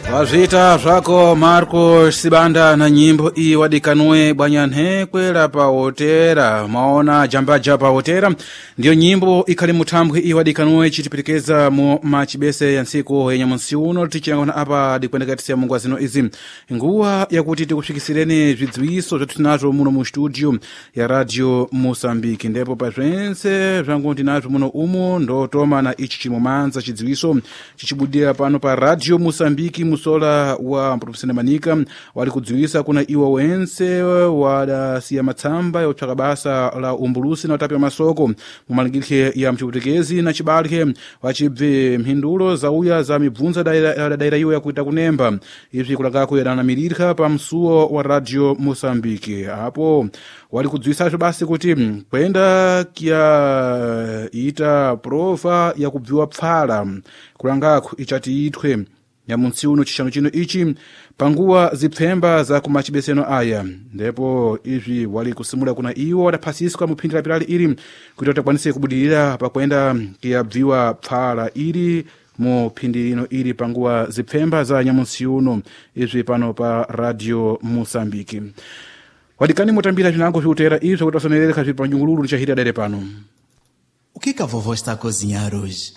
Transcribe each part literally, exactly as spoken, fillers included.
Wazita zvako Marco Sibanda na nyimbo iyi wadikanwe bwanyanhe kwela pa hotera maona jamba japa hotera ndiyo nyimbo ikali mutambwe iyi wadikanwe chitipelekeza mu machibese ya nsiku ya nyamunsiuno tichangona apa dikwendekatisia mungu azino izi nguwa yakuti tikufikisireni vidziwiso zvatinazo muno mu studio ya Radio Mosambiki ndipo pa zvense zvangu ndinazo muno umu ndo toma na ichi chimumanza chidziwiso chichibudira pano pa Radio Mosambiki musola wa Profesor Manika wali kudziwisa kuna iwa wense wadasiya matsamba ya utsvaka basa la umbulusi na utapia masoko mumalingirike ya mchiputekezi na chibalike wachibve mhindulo za uya za mibvunza daira, daira iwo ya kuita kunemba izvi kulakako yadanamiririka pa msuo wa Radio Mosambiki hapo wali kudziwisa basi kuti kwenda kia ita profa ya kubviwa pfala kulangako ichati itwe nyamunsiuno chishano chino ichi panguwa zipfemba za kumachibeseno aya ndipo izvi wali kusimula kuna iwo wadapasiswa muphindira pilali ili kuti watakwanise kubudirira pakwenda kiyabviwa pfala ili mu phindiro ili panguwa zipfemba za nyamunsiuno izvi pano pa Radio Mosambiki wadikani mutambira vinango viutera izvo kuti wasonerereka zvi panyungululu lichahira dere pano. O que que a vovó está a cozinhar hoje?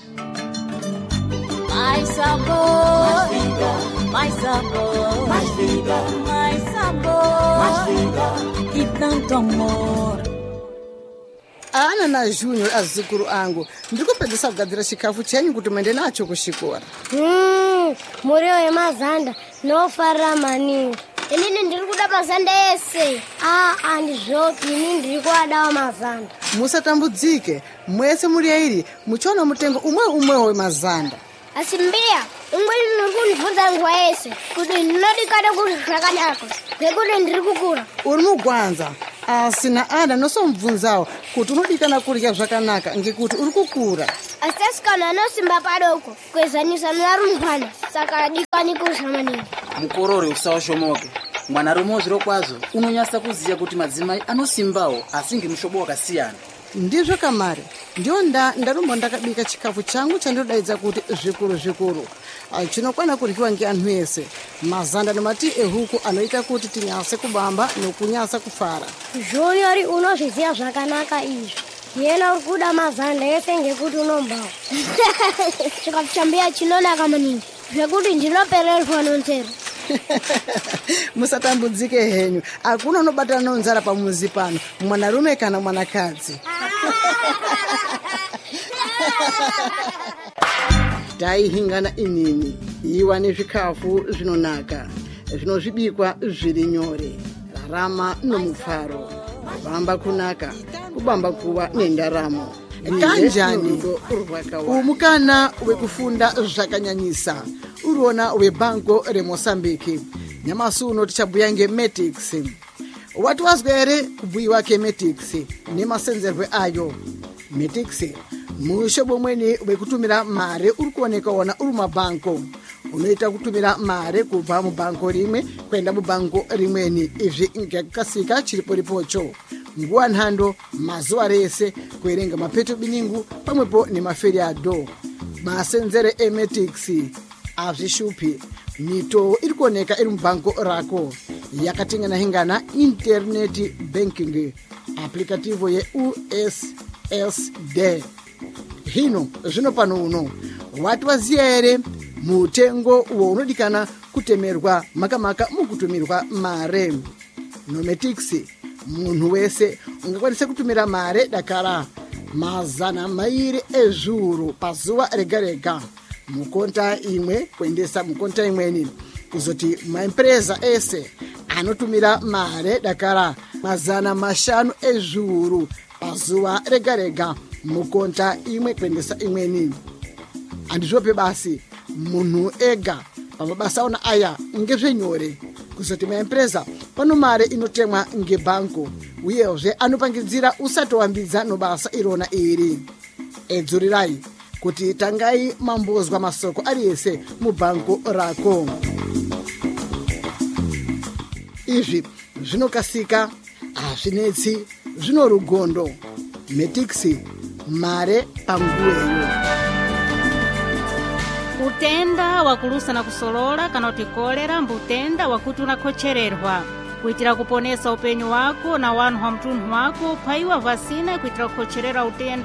Mais sabor, mais vida, mais sabor, mais vida, mais sabor, mais vida e tanto amor. Ana na Junior azukuru angu ndikupedzesa kugadzira chikafu chenyu kuti muende nacho kuchikora. Mm, muriwo yemazanda nofarira maningi. Inini ndiri kuda mazanda ese. Ah, andizvopi, inini ndiri kuadawo mazanda. Musatambudzike, mwese muri airi muchiona mutengo umwe umwe wemazanda. Asi mbiya, umweni ndiri kundibvunza nguwa yese kuti ndinodikada kuti zvakadako ngekuti ndiri kukura. Uri mugwanza, asi na Ana nosomubvunzawo kuti unodikana kurya zvakanaka ngekuti uri kukura. Asi asikana anosimba padoko kwezanyisa narumbwana saka adikani kurya maningi. Mukorore usawashomoke. Mwanarume zviro kwazvo unonyasa kuziya kuti madzimai anosimbawo asi ngemushobo wakasiyana. Ndizvo kamari ndiyo nda ndarumba ndakabika chikafu changu chandodaidza kuti zvikuru zvikuru chinokwana kuryiwa ngeanhu ese mazanda nemati ehuku anoita kuti tinyase kubamba nokunyasa kufara. Junior unozviziva zvakanaka izvi yena uri kuda mazanda ese ngekuti unombawo chikafu chambiya chinonaka maningi zvekuti ndinopererwa nonzero. Musatambudzike henyu akuna unobatana nonzara pamuzi pano mwanarume kana mwanakadzi. Taihingana inini iwa nezvikafu zvinonaka zvinozvibikwa zviri nyore rarama nomufaro kubamba kunaka kubamba kuva nendaramo kanjani umukana wekufunda zvakanyanyisa urona webanko reMosambiki nyamasuno tichabhuya ngeMetix. Wati wazwa ere kubhuyiwa keMetix nemasenzerwe ayo? Metix mushobo mweni wekutumira mare uri kuoneka wona uri mabanko unoita kutumira mare kubva mubanko rimwe kwenda mubanko rimweni izvi ngakasika chiripo ripocho nguwa nhando mazuwa rese kuerenga mapeto biningu pamwepo nemaferiado masenzere eMetix azvishupi mito iri kuoneka iri mubanko rako yakatingana hingana internet banking applicative ye U S S D. Hino zvino pano uno wati waziya ere mutengo unodikana kutemerwa makamaka mukutumirwa mare noMetix munhu wese ungakwanisa kutumira mare dakara mazana mairi ezvuru pazuva rega rega mukonta imwe kuendesa mukonta imweni kuzoti maimpreza ese anotumira mare dakara mazana mashanu ezvuru pazuva rega rega mukonta imwe kuendesa imweni. Andizvope basi munhu ega pamabasa ona aya ngezvenyore kuzoti maimpreza pano mare inotemwa ngebanko uyezve anopangidzira usatowambidza nobasa irona iri. Edzurirai kuti tangai mambozwa masoko ari ese mubanko rako. Izvi zvinokasika hazvinetsi zvinorugondo. Metix mare panguweyo. utenda wakulusa na kusolola kana kuti kolera mbu utenda wakuti unakhochererwa kuitira kuponesa upenyu wako na wanu wa mtunhu wako phaiwa vasina kuitira kukhocherera utenda